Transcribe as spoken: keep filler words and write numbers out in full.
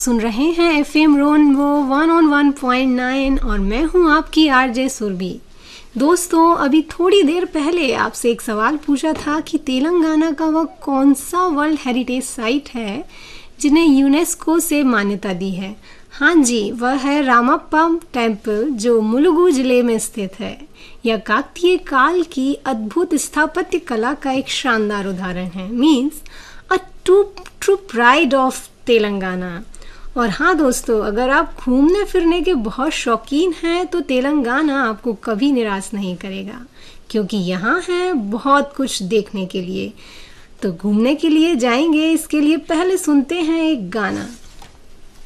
सुन रहे हैं F M रोन वो one on one point nine और मैं हूं आपकी आरजे सुरभि। दोस्तों, अभी थोड़ी देर पहले आपसे एक सवाल पूछा था कि तेलंगाना का वह कौन सा वर्ल्ड हेरिटेज साइट है जिन्हें यूनेस्को से मान्यता दी है। हाँ जी, वह है रामप्पा टेम्पल जो मुलुगु जिले में स्थित है। यह काकतीय काल की अद्भुत स्थापत्य कला का एक शानदार उदाहरण है। Means a true true pride of Telangana. और हाँ दोस्तों, अगर आप घूमने फिरने के बहुत शौकीन हैं तो तेलंगाना आपको कभी निराश नहीं करेगा, क्योंकि यहाँ है बहुत कुछ देखने के लिए। तो घूमने के लिए जाएंगे, इसके लिए पहले सुनते हैं एक गाना।